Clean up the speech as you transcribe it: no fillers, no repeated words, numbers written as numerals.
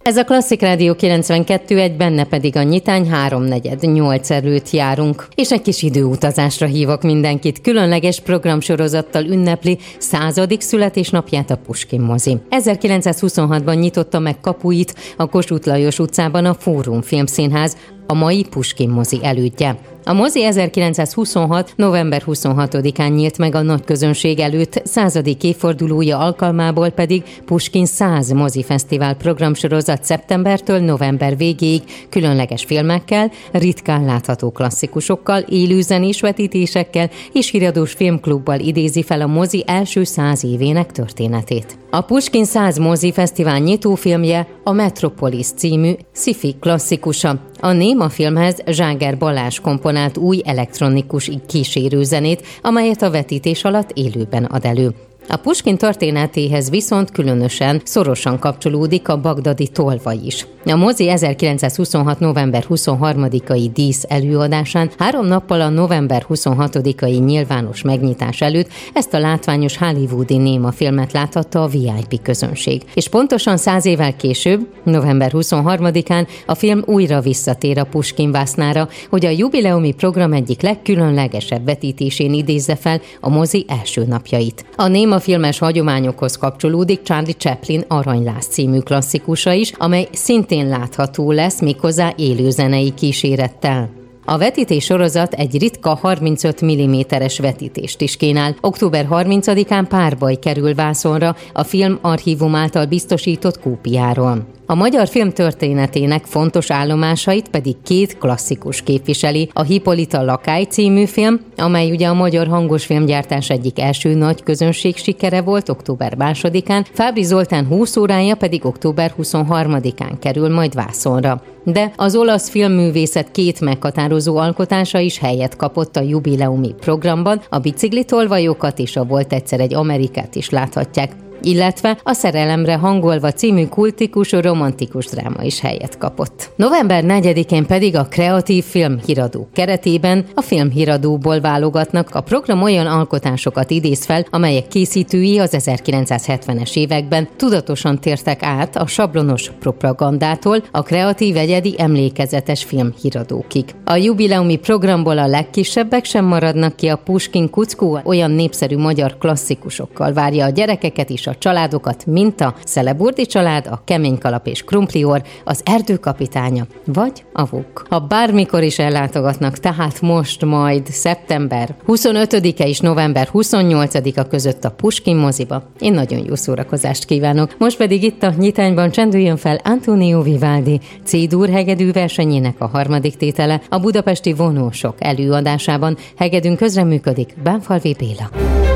Ez a Klasszik Rádió 92.1, benne pedig a nyitány 3-4-8 előtt járunk. És egy kis időutazásra hívok mindenkit. Különleges programsorozattal ünnepli 100. születésnapját a Puskkin mozi. 1926-ban nyitotta meg kapuit a Kossuth Lajos utcában a Fórum Filmszínház, a mai Puskkin mozi elődje. A mozi 1926. november 26-án nyílt meg a nagy közönség előtt, 100. évfordulója alkalmából pedig Puskkin 100 mozifesztivál programsorozat szeptembertől november végéig különleges filmekkel, ritkán látható klasszikusokkal, élőzenés vetítésekkel és híradós filmklubbal idézi fel a mozi első 100 évének történetét. A Puskkin 100 mozifesztivál nyitófilmje a Metropolis című sci-fi klasszikusa. A Néma filmhez Zságer Balázs komponált új elektronikus kísérőzenét, amelyet a vetítés alatt élőben ad elő. A Puskkin történetéhez viszont különösen szorosan kapcsolódik a bagdadi tolvaj is. A mozi 1926. november 23-ai dísz előadásán 3 nappal a november 26-ai nyilvános megnyitás előtt ezt a látványos hollywoodi Néma filmet láthatta a VIP közönség. És pontosan 100 évvel később, november 23-án a film újra visszatér a Puskkin vásznára, hogy a jubileumi program egyik legkülönlegesebb vetítésén idézze fel a mozi első napjait. A Néma filmes hagyományokhoz kapcsolódik Charlie Chaplin Aranyláz című klasszikusa is, amely szintén látható lesz, méghozzá élőzenei kísérettel. A vetítés sorozat egy ritka 35 mm-es vetítést is kínál. Október 30-án párbaj kerül vászonra a Film Archívum által biztosított kópiáról. A magyar film történetének fontos állomásait pedig 2 klasszikus képviseli. A Hippolyta Lakály című film, amely ugye a magyar hangos filmgyártás egyik első nagy közönség sikere volt október 2-án, Fábry Zoltán 20 órája pedig október 23-án kerül majd vászonra. De az olasz filmművészet 2 meghatározó alkotása is helyet kapott a jubileumi programban, a biciklitolvajokat és a Volt egyszer egy Amerikát is láthatják, illetve a Szerelemre hangolva című kultikus, romantikus dráma is helyet kapott. November 4-én pedig a Kreatív Filmhíradó keretében a Filmhíradóból válogatnak. A program olyan alkotásokat idéz fel, amelyek készítői az 1970-es években tudatosan tértek át a sablonos propagandától a kreatív, egyedi, emlékezetes filmhíradókig. A jubileumi programból a legkisebbek sem maradnak ki, a Puskkin Kuckó olyan népszerű magyar klasszikusokkal várja a gyerekeket is, a családokat, mint a Szeleburdi család, a Kemény Kalap és Krumplior, az Erdőkapitánya, vagy a Vuk. Ha bármikor is ellátogatnak, tehát most majd szeptember 25-e és november 28-a között a Puskkin moziba, én nagyon jó szórakozást kívánok. Most pedig itt a nyitányban csendüljön fel Antonio Vivaldi C-dur hegedű versenyének a 3. tétele, a budapesti vonósok előadásában hegedűn közreműködik Bánfalvi Béla.